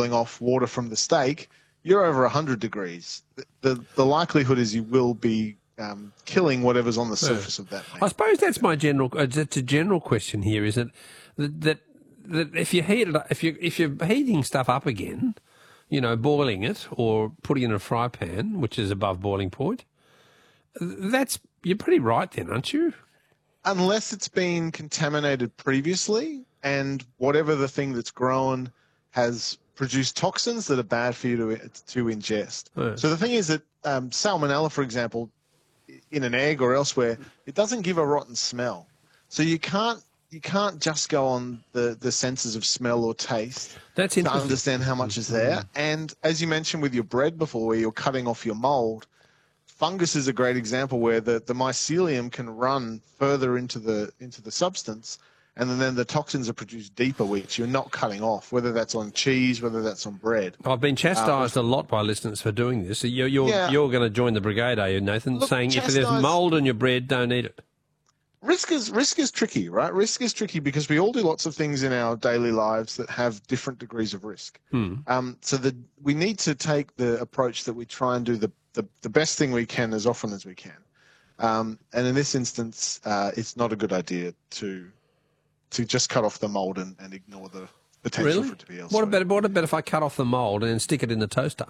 boiling off water from the steak, you're over 100 degrees. The likelihood is you will be killing whatever's on the surface of that meat. I suppose that's my general. It's a general question here, is that if you heat it, if you're heating stuff up again, boiling it or putting it in a fry pan, which is above boiling point, you're pretty right then, aren't you? Unless it's been contaminated previously and whatever the thing that's grown has produced toxins that are bad for you to ingest. Yeah. So the thing is that salmonella, for example, in an egg or elsewhere, it doesn't give a rotten smell. So you can't just go on the senses of smell or taste to understand how much is there. And as you mentioned with your bread before, where you're cutting off your mold, fungus is a great example where the mycelium can run further into the substance, and then the toxins are produced deeper, which you're not cutting off, whether that's on cheese, whether that's on bread. I've been chastised a lot by listeners for doing this. So you're going to join the brigade, are you, Nathan? Look, saying if there's mould in your bread, don't eat it. Risk is tricky, right? Risk is tricky because we all do lots of things in our daily lives that have different degrees of risk. So we need to take the approach that we try and do the best thing we can as often as we can. And in this instance, it's not a good idea to just cut off the mold and ignore the potential for it to be elsewhere. What about if I cut off the mold and then stick it in the toaster?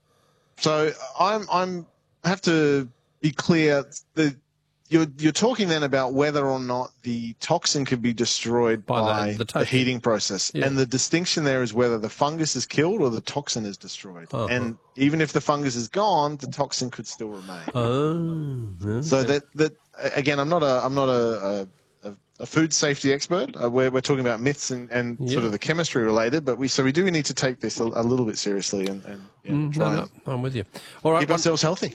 So I have to be clear. You're talking then about whether or not the toxin could be destroyed by the heating process. Yeah. And the distinction there is whether the fungus is killed or the toxin is destroyed. And even if the fungus is gone, the toxin could still remain. Okay. So that again, I'm not a food safety expert. We're talking about myths and sort of the chemistry related, but we do need to take this a little bit seriously and try and I'm with you. All right, keep ourselves healthy.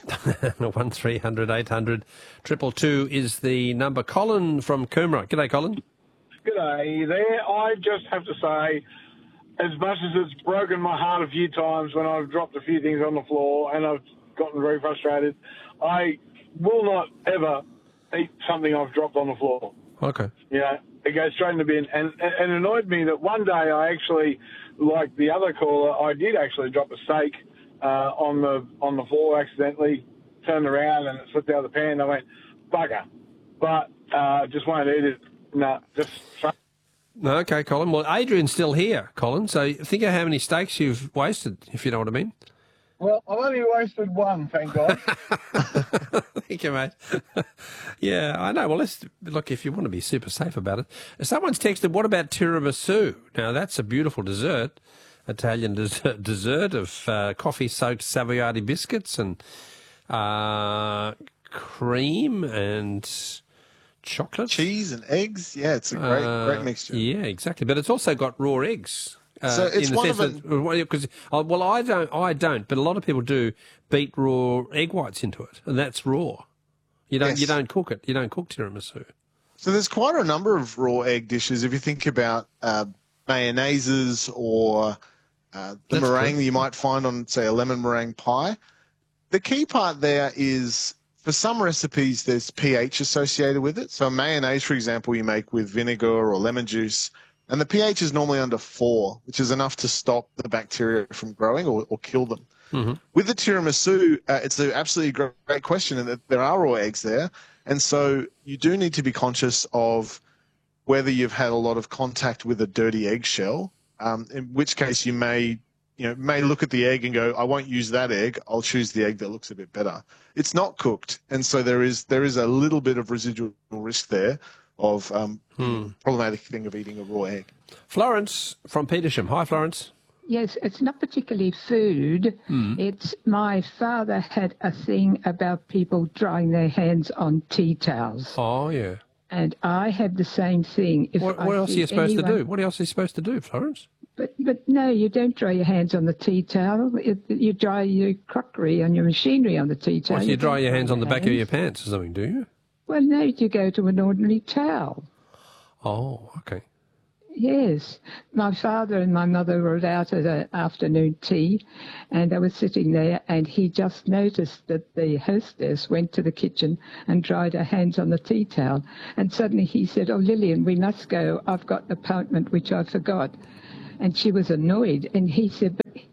1300 800 222 is the number. Colin from Coomera. G'day, Colin. G'day there. I just have to say, as much as it's broken my heart a few times when I've dropped a few things on the floor and I've gotten very frustrated, I will not ever eat something I've dropped on the floor. Okay. Yeah, it goes straight in the bin. And it annoyed me that one day I actually, like the other caller, I did actually drop a steak on the floor accidentally, turned around and it slipped out of the pan. I went, bugger. But just won't eat it. No, just... Okay, Colin. Well, Adrian's still here, Colin, so think of how many steaks you've wasted, if you know what I mean. Well, I've only wasted one, thank God. Thank you, mate. Yeah, I know. Well, look, if you want to be super safe about it. Someone's texted, what about tiramisu? Now, that's a beautiful dessert, Italian dessert of coffee-soaked Savoiardi biscuits and cream and chocolate. Cheese and eggs. Yeah, it's a great mixture. Yeah, exactly. But it's also got raw eggs. So it's one of because I don't, but a lot of people do beat raw egg whites into it, and that's raw. You don't cook it. You don't cook tiramisu. So there's quite a number of raw egg dishes. If you think about mayonnaises or the meringue that you might find on, say, a lemon meringue pie, the key part there is for some recipes there's pH associated with it. So a mayonnaise, for example, you make with vinegar or lemon juice. And the pH is normally under 4, which is enough to stop the bacteria from growing or kill them. Mm-hmm. With the tiramisu, it's an absolutely great question, and that there are raw eggs there. And so you do need to be conscious of whether you've had a lot of contact with a dirty eggshell, in which case you may look at the egg and go, I won't use that egg. I'll choose the egg that looks a bit better. It's not cooked, and so there is a little bit of residual risk there of problematic thing of eating a raw egg. Florence from Petersham. Hi, Florence. Yes, it's not particularly food. It's my father had a thing about people drying their hands on tea towels. Oh, yeah. And I have the same thing. What else are you supposed to do? What else are you supposed to do, Florence? But no, you don't dry your hands on the tea towel. You dry your crockery and your machinery on the tea towel. So you dry your hands on the back of your pants or something, do you? Well, no, you go to an ordinary towel. Oh, okay. Yes. My father and my mother were out at an afternoon tea, and I was sitting there, and he just noticed that the hostess went to the kitchen and dried her hands on the tea towel. And suddenly he said, oh, Lillian, we must go. I've got an appointment which I forgot. And she was annoyed. And he said, but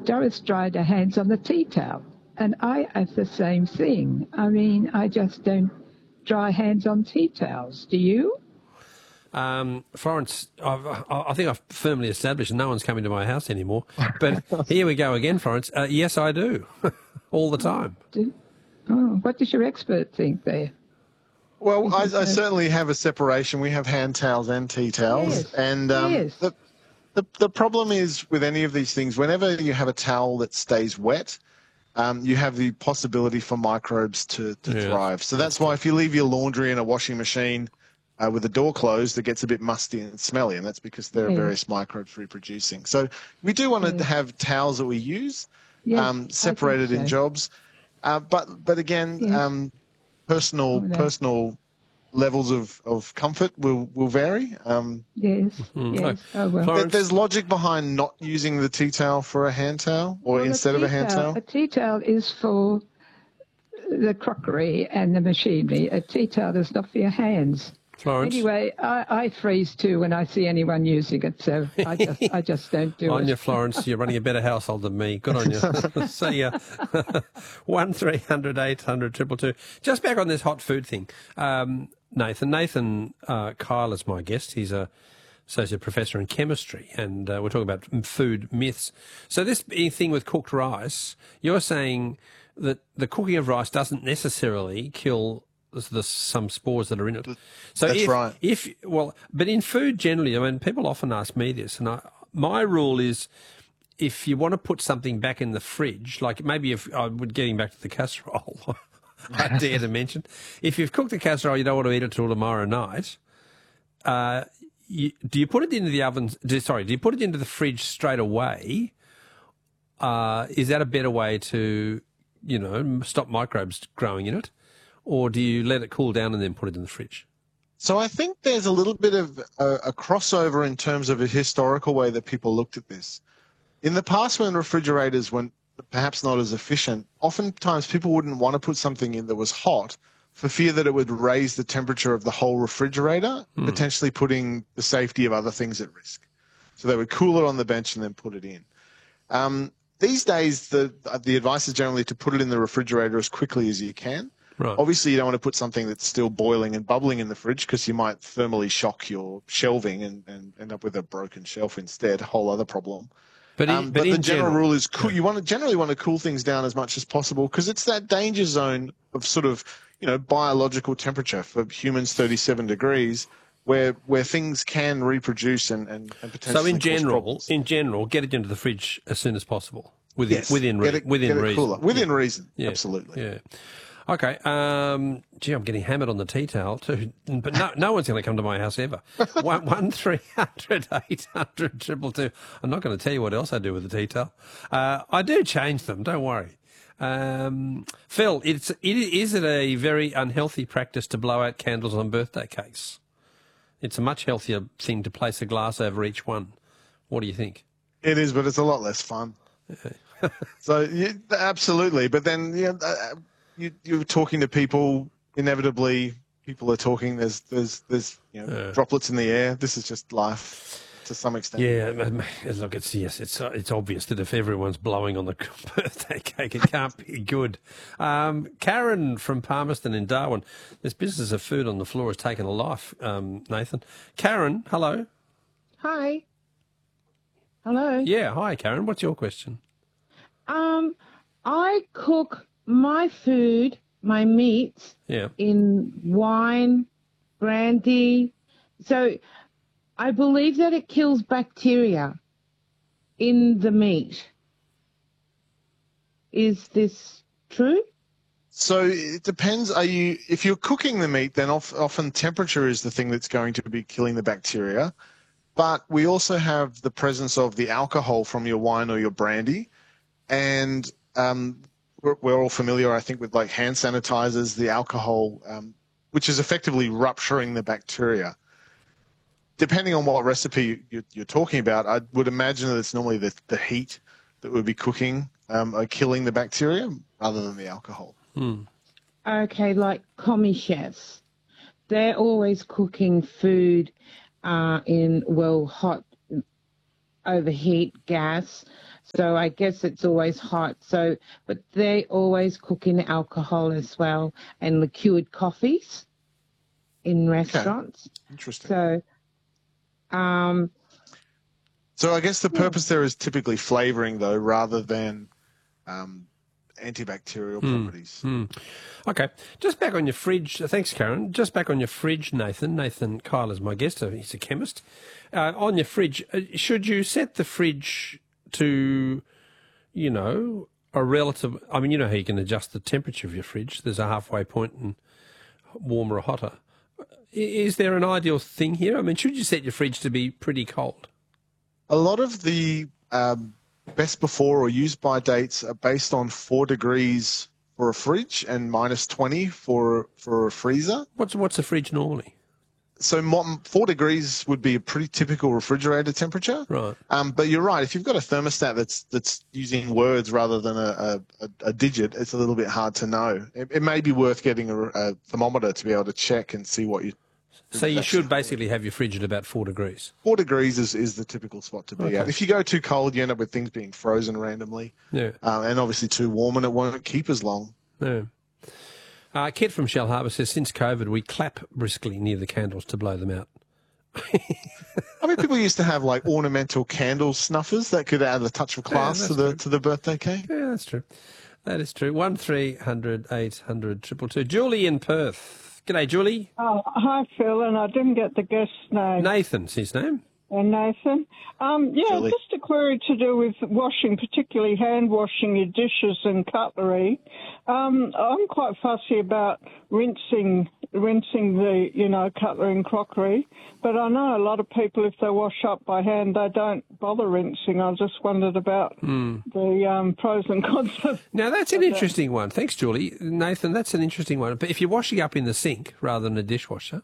Doris dried her hands on the tea towel, and I have the same thing. I mean, I just don't dry hands on tea towels. Do you? Florence, I think I've firmly established no one's coming to my house anymore. But here we go again, Florence. Yes, I do, all the time. What does your expert think there? Well, I certainly have a separation. We have hand towels and tea towels. Yes. And Yes. the problem is with any of these things, whenever you have a towel that stays wet, you have the possibility for microbes to thrive. So that's why if you leave your laundry in a washing machine with the door closed, it gets a bit musty and smelly, and that's because there are various microbes reproducing. So we do want to have towels that we use separated in jobs. But again, personal levels of comfort will vary. Yes. Oh, well. There's logic behind not using the tea towel for a hand towel or instead of a hand towel. A tea towel is for the crockery and the machinery. A tea towel is not for your hands. Florence? Anyway, I freeze too when I see anyone using it, so I just don't do it. On you, Florence. You're running a better household than me. Good on you. See ya. 1300 800 222. Just back on this hot food thing. Nathan Kyle is my guest. He's a associate professor in chemistry, and we're talking about food myths. So this thing with cooked rice, you're saying that the cooking of rice doesn't necessarily kill some spores that are in it. So that's right. But in food generally, I mean, people often ask me this, and my rule is, if you want to put something back in the fridge, like maybe getting back to the casserole, I dare to mention, if you've cooked the casserole, you don't want to eat it till tomorrow night. Do you put it into the oven? Do you put it into the fridge straight away? Is that a better way to, stop microbes growing in it? Or do you let it cool down and then put it in the fridge? So I think there's a little bit of a crossover in terms of a historical way that people looked at this. In the past, when refrigerators were perhaps not as efficient, oftentimes people wouldn't want to put something in that was hot for fear that it would raise the temperature of the whole refrigerator, potentially putting the safety of other things at risk. So they would cool it on the bench and then put it in. These days, the advice is generally to put it in the refrigerator as quickly as you can. Right. Obviously, you don't want to put something that's still boiling and bubbling in the fridge because you might thermally shock your shelving and end up with a broken shelf instead, a whole other problem. But the general rule is you generally want to cool things down as much as possible because it's that danger zone of sort of, biological temperature for humans, 37 degrees, where things can reproduce and potentially So cause problems. in general, get it into the fridge as soon as possible within reason. Within reason, Yeah. absolutely. Yeah. Okay. I'm getting hammered on the tea towel too, but no one's going to come to my house ever. 1300 800 222. I'm not going to tell you what else I do with the tea towel. I do change them. Don't worry. Phil, is it a very unhealthy practice to blow out candles on birthday cakes? It's a much healthier thing to place a glass over each one. What do you think? It is, but it's a lot less fun. So absolutely, but then you're talking to people. Inevitably, people are talking. There's droplets in the air. This is just life to some extent. Yeah, look, it's obvious that if everyone's blowing on the birthday cake, it can't be good. Karen from Palmerston in Darwin, this business of food on the floor has taken a life. Nathan, Karen, hello. Hi. Hello. Yeah, hi, Karen. What's your question? I cook my food, my meats, in wine, brandy. So I believe that it kills bacteria in the meat. Is this true? So it depends. If you're cooking the meat, then often temperature is the thing that's going to be killing the bacteria. But we also have the presence of the alcohol from your wine or your brandy. And we're all familiar, I think, with like hand sanitizers, the alcohol, which is effectively rupturing the bacteria. Depending on what recipe you're talking about, I would imagine that it's normally the heat that would be cooking or killing the bacteria rather than the alcohol. Okay, like commie chefs. They're always cooking food in, hot overheat gas. So I guess it's always hot. So, but they always cook in alcohol as well and liquid coffees in restaurants. Okay. Interesting. So, so I guess the purpose there is typically flavouring, though, rather than antibacterial properties. Okay. Just back on your fridge. Thanks, Karen. Just back on your fridge, Nathan. Nathan Kyle is my guest. He's a chemist. On your fridge, should you set the fridge to, you know, a relative... I mean, you know how you can adjust the temperature of your fridge. There's a halfway point and warmer or hotter. Is there an ideal thing here? I mean, should you set your fridge to be pretty cold? A lot of the best before or use by dates are based on 4 degrees for a fridge and minus 20 for a freezer. What's a fridge normally? So 4 degrees would be a pretty typical refrigerator temperature. Right. But you're right. If you've got a thermostat that's using words rather than a digit, it's a little bit hard to know. It may be worth getting a thermometer to be able to check and see what you... So you should basically have your fridge at about 4 degrees. 4 degrees is the typical spot to be at. If you go too cold, you end up with things being frozen randomly. Yeah. And obviously too warm, and it won't keep as long. Yeah. Kit from Shell Harbour says, since COVID, we clap briskly near the candles to blow them out. I mean, people used to have like ornamental candle snuffers that could add a touch of class to the birthday cake. Yeah, that's true. That is true. 1300 800 222. Julie in Perth. G'day, Julie. Oh, hi, Phil, and I didn't get the guest's name. Nathan's his name. Nathan. Julie. Just a query to do with washing, particularly hand washing your dishes and cutlery. I'm quite fussy about rinsing the, cutlery and crockery, but I know a lot of people, if they wash up by hand, they don't bother rinsing. I just wondered about the pros and cons of Now, that's an interesting one. Thanks, Julie. Nathan, that's an interesting one. But if you're washing up in the sink rather than a dishwasher,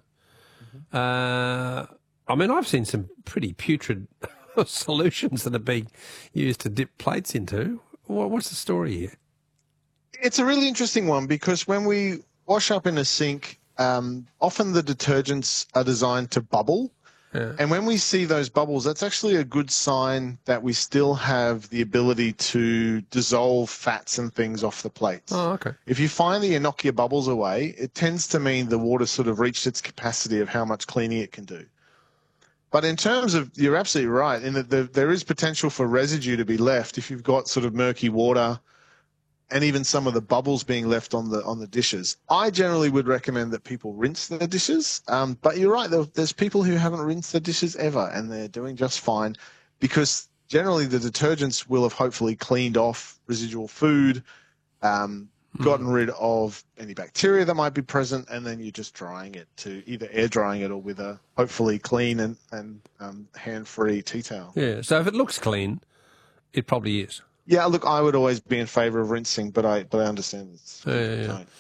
I mean, I've seen some pretty putrid solutions that are being used to dip plates into. What's the story here? It's a really interesting one because when we wash up in a sink, often the detergents are designed to bubble. Yeah. And when we see those bubbles, that's actually a good sign that we still have the ability to dissolve fats and things off the plates. Oh, okay. If you find that you knock your bubbles away, it tends to mean the water sort of reached its capacity of how much cleaning it can do. But in terms of, you're absolutely right, in that there is potential for residue to be left if you've got sort of murky water and even some of the bubbles being left on the dishes. I generally would recommend that people rinse their dishes, but you're right, there's people who haven't rinsed their dishes ever and they're doing just fine because generally the detergents will have hopefully cleaned off residual food, gotten rid of any bacteria that might be present, and then you're just drying it to either air drying it or with a hopefully clean and hand-free tea towel. Yeah, so if it looks clean, it probably is. Yeah, look, I would always be in favour of rinsing, but I understand it's it's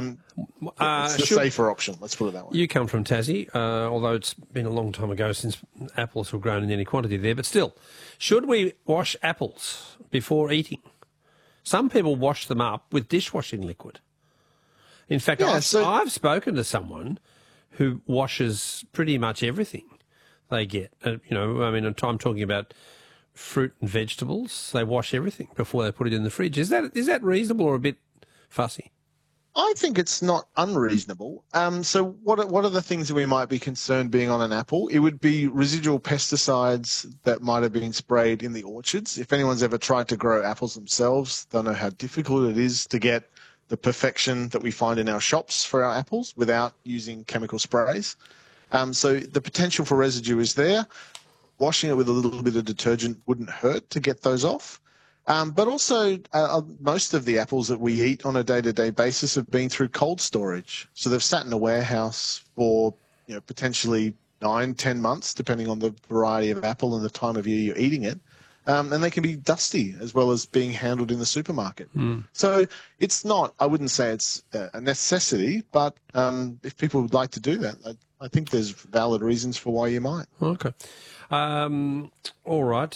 a safer option. Let's put it that way. You come from Tassie, although it's been a long time ago since apples were grown in any quantity there. But still, should we wash apples before eating? Some people wash them up with dishwashing liquid. In fact, I've spoken to someone who washes pretty much everything they get. I'm talking about fruit and vegetables. They wash everything before they put it in the fridge. Is that reasonable or a bit fussy? I think it's not unreasonable. So what are the things that we might be concerned being on an apple? It would be residual pesticides that might have been sprayed in the orchards. If anyone's ever tried to grow apples themselves, they'll know how difficult it is to get the perfection that we find in our shops for our apples without using chemical sprays. So the potential for residue is there. Washing it with a little bit of detergent wouldn't hurt to get those off. But also, most of the apples that we eat on a day-to-day basis have been through cold storage. So they've sat in a warehouse for potentially 9-10 months, depending on the variety of apple and the time of year you're eating it. And they can be dusty as well as being handled in the supermarket. So it's not, I wouldn't say it's a necessity, but if people would like to do that, I think there's valid reasons for why you might. Okay. All right.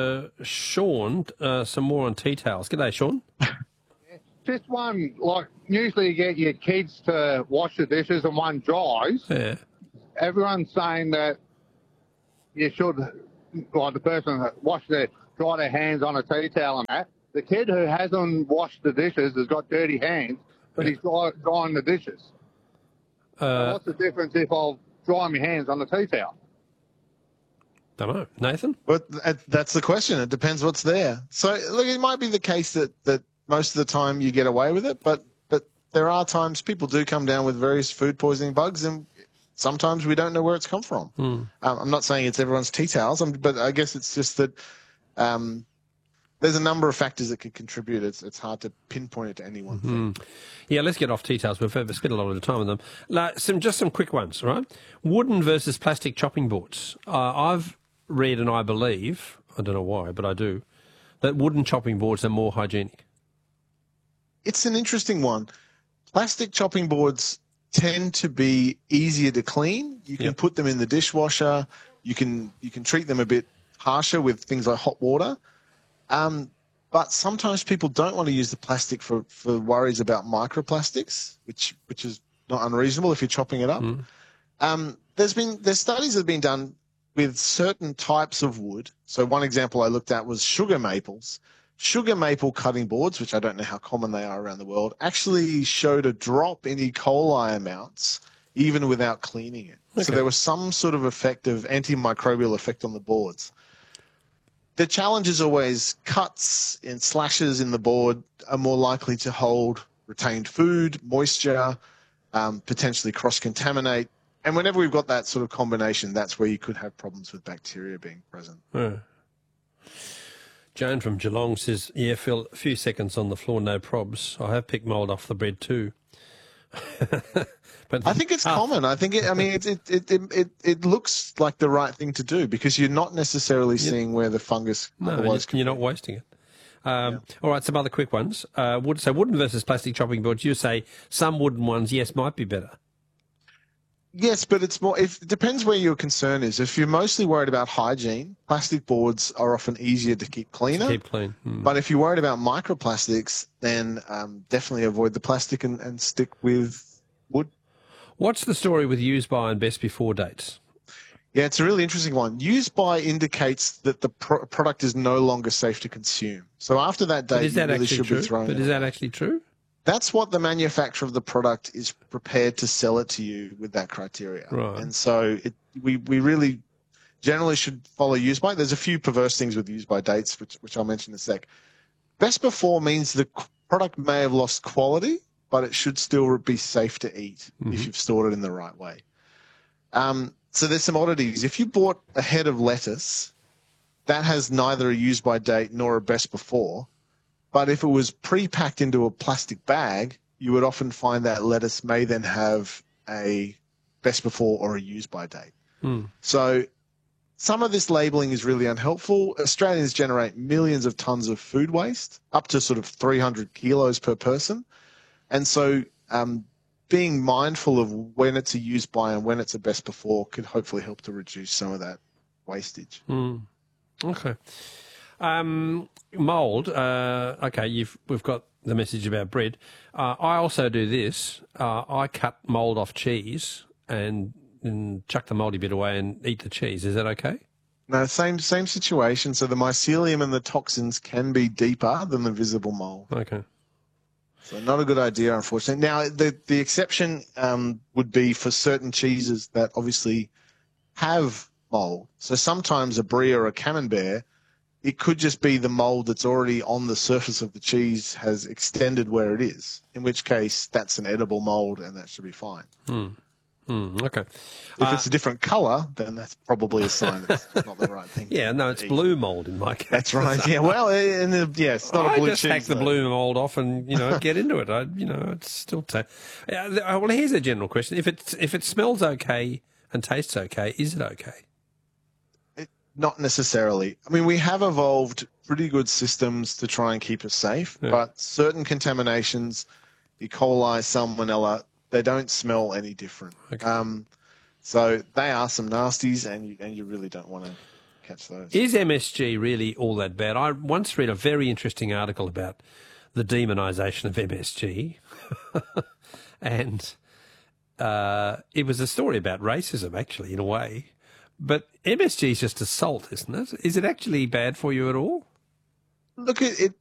Sean, some more on tea towels. G'day, Sean. Just one, like, usually you get your kids to wash the dishes and one dries. Yeah. Everyone's saying that you should, like, the person that washed their dry their hands on a tea towel and that. The kid who hasn't washed the dishes has got dirty hands, but he's drying the dishes. What's the difference if I'll dry my hands on the tea towel? Don't know. Nathan? But that's the question. It depends what's there. So, look, it might be the case that most of the time you get away with it, but there are times people do come down with various food poisoning bugs, and sometimes we don't know where it's come from. I'm not saying it's everyone's tea towels, but I guess it's just that there's a number of factors that could contribute. It's hard to pinpoint it to any one thing. Yeah, let's get off tea towels. We've spent a lot of the time on them. Just some quick ones, right? Wooden versus plastic chopping boards. I've read, and I believe, I don't know why, but I do, that wooden chopping boards are more hygienic. It's an interesting one. Plastic chopping boards tend to be easier to clean. You can put them in the dishwasher. You can treat them a bit harsher with things like hot water. But sometimes people don't want to use the plastic for worries about microplastics, which is not unreasonable if you're chopping it up. There's studies that have been done with certain types of wood. So one example I looked at was sugar maples. Sugar maple cutting boards, which I don't know how common they are around the world, actually showed a drop in E. coli amounts even without cleaning it. Okay. So there was some sort of antimicrobial effect on the boards. The challenge is always cuts and slashes in the board are more likely to hold retained food, moisture, potentially cross-contaminate. And whenever we've got that sort of combination, that's where you could have problems with bacteria being present. Joan from Geelong says, yeah, Phil, a few seconds on the floor, no probs. I have picked mould off the bread too. But I think it's common. I think it looks like the right thing to do because you're not necessarily seeing where the fungus otherwise you're not wasting it. All right, some other quick ones. So wooden versus plastic chopping boards, you say some wooden ones, yes, might be better. Yes, but it depends where your concern is. If you're mostly worried about hygiene, plastic boards are often easier to keep cleaner. Keep clean. But if you're worried about microplastics, then definitely avoid the plastic and stick with wood. What's the story with use by and best before dates? Yeah, it's a really interesting one. Use by indicates that the product is no longer safe to consume. So after that date, is that you really should be thrown But is that actually true? That's what the manufacturer of the product is prepared to sell it to you with that criteria. Right. And so we really generally should follow use by. There's a few perverse things with use by dates, which I'll mention in a sec. Best before means the product may have lost quality, but it should still be safe to eat if you've stored it in the right way. So there's some oddities. If you bought a head of lettuce, that has neither a use by date nor a best before. But if it was pre-packed into a plastic bag, you would often find that lettuce may then have a best before or a use by date. So some of this labeling is really unhelpful. Australians generate millions of tons of food waste, up to sort of 300 kilos per person. And so being mindful of when it's a use by and when it's a best before could hopefully help to reduce some of that wastage. Okay. Mould. Okay, we've got the message about bread. I also do this. I cut mould off cheese and chuck the mouldy bit away and eat the cheese. Is that okay? No, same situation. So the mycelium and the toxins can be deeper than the visible mould. Okay. So not a good idea, unfortunately. Now, the exception would be for certain cheeses that obviously have mould. So sometimes a brie or a camembert, it could just be the mould that's already on the surface of the cheese has extended where it is, in which case that's an edible mould and that should be fine. Okay. If it's a different colour, then that's probably a sign that it's not the right thing. Yeah, no, it's blue mould in my case. That's right. Yeah, well, it's not a blue cheese. I just hack the blue mould off and, get into it. It's still... well, here's a general question. If it smells okay and tastes okay, is it okay? Not necessarily. I mean, we have evolved pretty good systems to try and keep us safe, but certain contaminations, E. coli, salmonella, they don't smell any different. Okay. So they are some nasties, and you really don't want to catch those. Is MSG really all that bad? I once read a very interesting article about the demonisation of MSG, and it was a story about racism, actually, in a way. But MSG is just a salt, isn't it? Is it actually bad for you at all? Look, it